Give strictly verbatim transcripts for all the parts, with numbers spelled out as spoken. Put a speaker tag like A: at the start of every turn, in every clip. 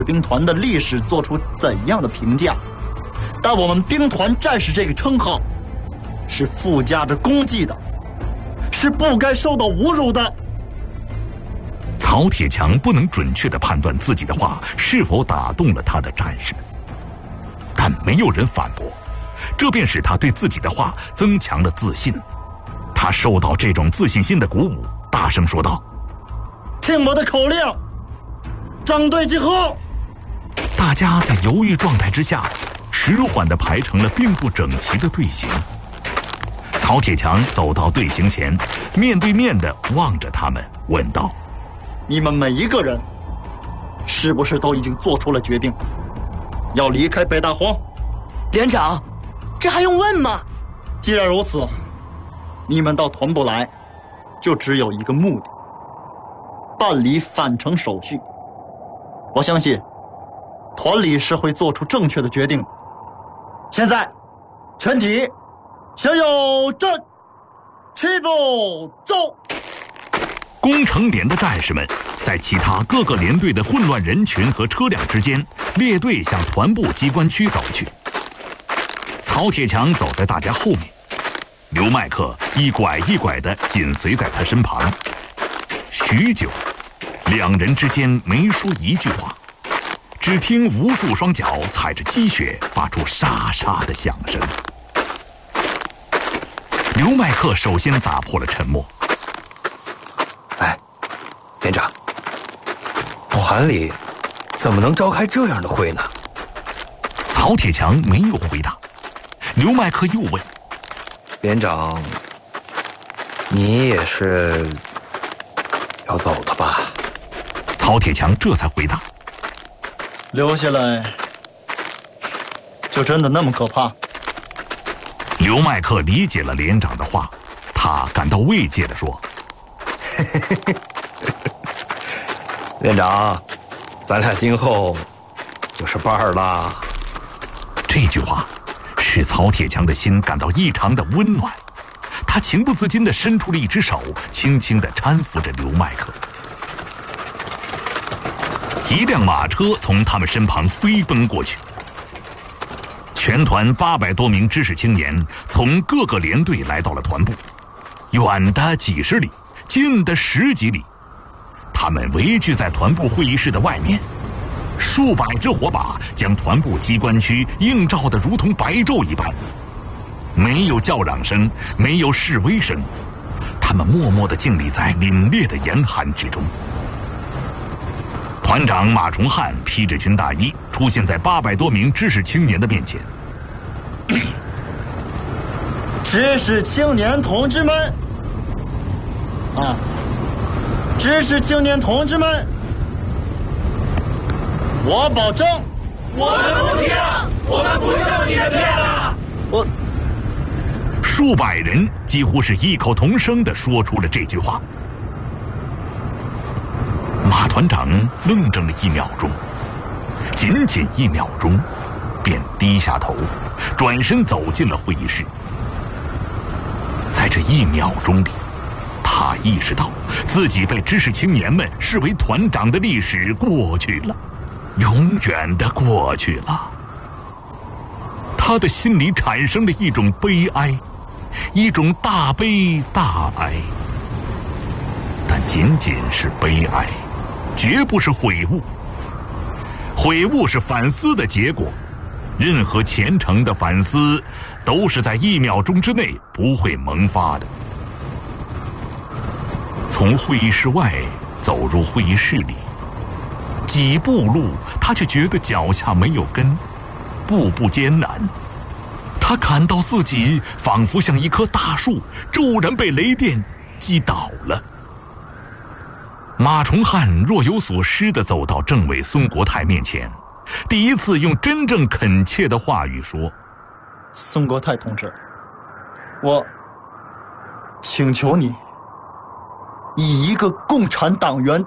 A: 兵团的历史做出怎样的评价，但我们兵团战士这个称号是附加着功绩的，是不该受到侮辱的。
B: 曹铁强不能准确地判断自己的话是否打动了他的战士们，但没有人反驳，这便使他对自己的话增强了自信。他受到这种自信心的鼓舞，大声说道：“
A: 听我的口令，张队集合！”
B: 大家在犹豫状态之下，迟缓地排成了并不整齐的队形。曹铁强走到队形前，面对面地望着他们，问道：“
A: 你们每一个人，是不是都已经做出了决定，要离开北大荒？”
C: 连长，这还用问吗？
A: 既然如此，你们到团部来，就只有一个目的：办理返程手续。我相信，团里是会做出正确的决定的。现在，全体向右站，齐步走。
B: 攻城连的战士们在其他各个连队的混乱人群和车辆之间列队向团部机关区走去。曹铁强走在大家后面，刘麦克一拐一拐地紧随在他身旁。许久，两人之间没说一句话，只听无数双脚踩着积雪发出沙沙的响声。刘麦克首先打破了沉默：“
D: 哎，连长，团里怎么能召开这样的会呢？”
B: 曹铁强没有回答。刘麦克又问：“
D: 连长，你也是要走的吧？”
B: 曹铁强这才回答：“
A: 留下来就真的那么可怕？”
B: 刘麦克理解了连长的话，他感到慰藉地说：“
D: 连长，咱俩今后就是伴儿啦。”
B: 这句话使曹铁强的心感到异常的温暖，他情不自禁地伸出了一只手，轻轻地搀扶着刘麦克。一辆马车从他们身旁飞奔过去，全团八百多名知识青年从各个连队来到了团部，远的几十里，近的十几里，他们围聚在团部会议室的外面。数百只火把将团部机关区映照得如同白昼一般，没有叫嚷声，没有示威声，他们默默地静立在凛冽的严寒之中。团长马崇汉披着军大衣出现在八百多名知识青年的面前。
A: 知识青年同志们，啊，知识青年同志们，我保证，
E: 我们不听，我们不受你的骗了。
A: 我
B: 数百人几乎是异口同声地说出了这句话。马团长愣怔了一秒钟，仅仅一秒钟，便低下头，转身走进了会议室。在这一秒钟里，他意识到自己被知识青年们视为团长的历史过去了，永远的过去了。他的心里产生了一种悲哀，一种大悲大哀，但仅仅是悲哀，绝不是悔悟。悔悟是反思的结果，任何虔诚的反思都是在一秒钟之内不会萌发的。从会议室外走入会议室里，几步路他却觉得脚下没有根，步步艰难。他感到自己仿佛像一棵大树，骤然被雷电击倒了。马崇汉若有所思地走到政委孙国泰面前，第一次用真正恳切的话语说：“
A: 孙国泰同志，我请求你以一个共产党员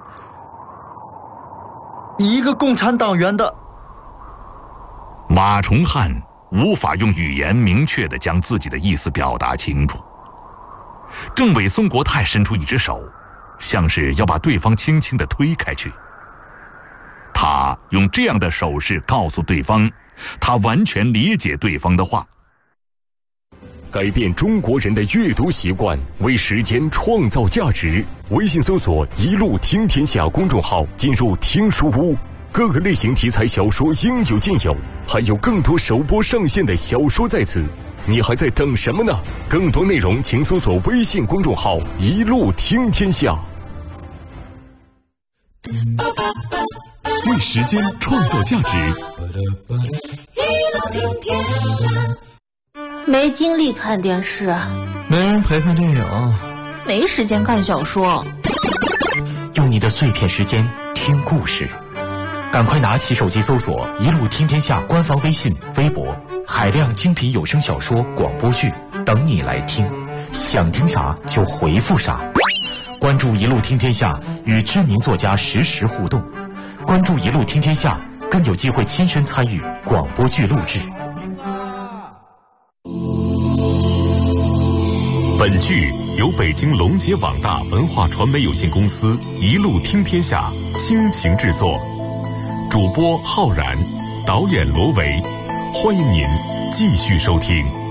A: 以一个共产党员的……”
B: 马崇汉无法用语言明确地将自己的意思表达清楚。政委孙国泰伸出一只手，像是要把对方轻轻地推开去。 他用这样的手势告诉对方，他完全理解对方的话。
F: 改变中国人的阅读习惯，为时间创造价值。微信搜索“一路听天下”公众号，进入听书屋，各个类型题材小说应有尽有，还有更多首播上线的小说在此。你还在等什么呢？更多内容请搜索微信公众号“一路听天下”。
B: 为时间创造价值。
G: 一路听天下。
H: 没精力看电视，
I: 没人陪看电影，
H: 没时间看小说。
J: 用你的碎片时间听故事，赶快拿起手机搜索“一路听天下”官方微信、微博，海量精品有声小说、广播剧等你来听，想听啥就回复啥。关注“一路听天下”，与知名作家实时互动。关注“一路听天下”，更有机会亲身参与广播剧录制。
F: 本剧由北京龙杰网大文化传媒有限公司一路听天下倾情制作，主播浩然，导演罗维，欢迎您继续收听。